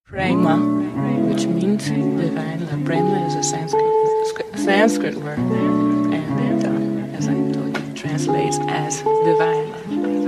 Prema, which means divine love. Prema is a Sanskrit word, and it, as I told you, translates as divine love.